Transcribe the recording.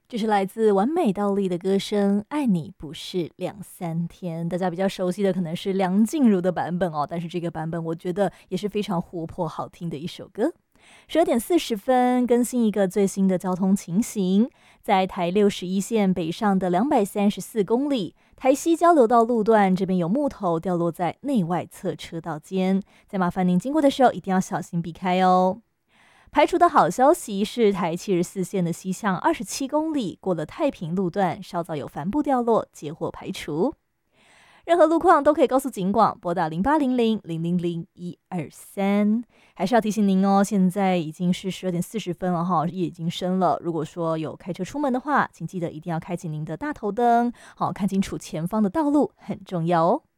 这是来自完美倒立的歌声，爱你不是两三天。大家比较熟悉的可能是梁静茹的版本哦，但是这个版本我觉得也是非常活泼好听的一首歌。12点40分，更新一个最新的交通情形，在台61线北上的234公里，台西交流道路段这边有木头掉落在内外侧车道间，再麻烦您经过的时候一定要小心避开哦。排除的好消息是，台74线的西向27公里过了太平路段，稍早有帆布掉落，接获排除。任何路况都可以告诉警广，拨打0800-000-123。还是要提醒您哦，现在已经是12点40分了哈，夜已经深了。如果说有开车出门的话，请记得一定要开启您的大头灯，好看清楚前方的道路，很重要哦。